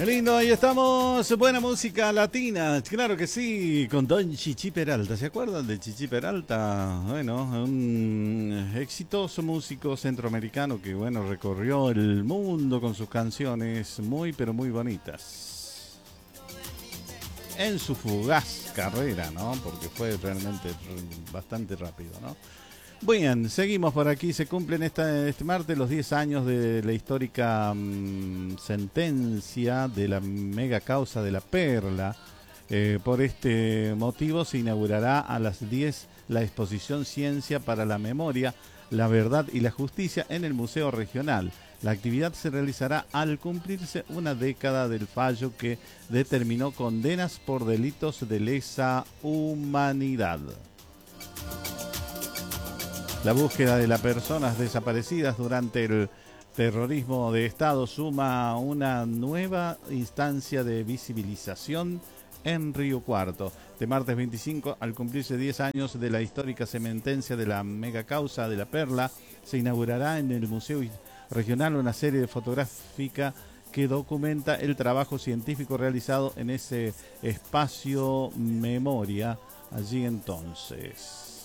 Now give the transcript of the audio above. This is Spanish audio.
Qué lindo, ahí estamos. Buena música latina, claro que sí, con Don Chichi Peralta. ¿Se acuerdan de Chichi Peralta? Bueno, un exitoso músico centroamericano que, bueno, recorrió el mundo con sus canciones muy, pero muy bonitas. En su fugaz carrera, ¿no? Porque fue realmente bastante rápido, ¿no? Bien, seguimos por aquí. Se cumplen este martes los 10 años de la histórica sentencia de la mega causa de la Perla. Por este motivo se inaugurará a las 10 la exposición Ciencia para la Memoria, la Verdad y la Justicia en el Museo Regional. La actividad se realizará al cumplirse una década del fallo que determinó condenas por delitos de lesa humanidad. La búsqueda de las personas desaparecidas durante el terrorismo de Estado suma una nueva instancia de visibilización en Río Cuarto. De martes 25, al cumplirse 10 años de la histórica sentencia de la mega causa de la Perla, se inaugurará en el Museo Regional una serie fotográfica que documenta el trabajo científico realizado en ese espacio memoria allí entonces.